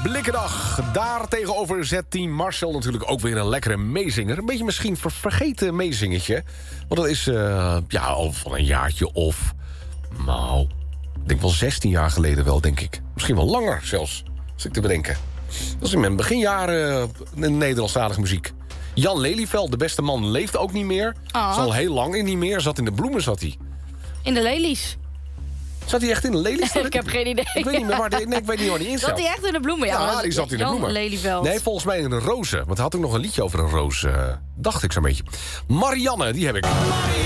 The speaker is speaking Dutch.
Blikkendag. Daar tegenover zet team Marcel natuurlijk ook weer een lekkere meezinger. Een beetje misschien vergeten meezingetje. Want dat is al van een jaartje of... Nou, ik denk wel 16 jaar geleden wel, denk ik. Misschien wel langer zelfs, als ik te bedenken. Dat is in mijn beginjaren Nederlandstalige muziek. Jan Lelyveld, de beste man, leeft ook niet meer. Is al heel lang niet meer. Zat in de bloemen, zat hij. In de lelies. Zat hij echt in de lelies? Ik heb geen idee. Ik weet niet meer waar ik weet niet waar die in zat. Zat hij echt in de bloemen? Ja, die zat in de bloemen. Lelyveld. Nee, volgens mij in een roze. Want hij had ook nog een liedje over een roos. Dacht ik zo'n beetje. Marianne, die heb ik.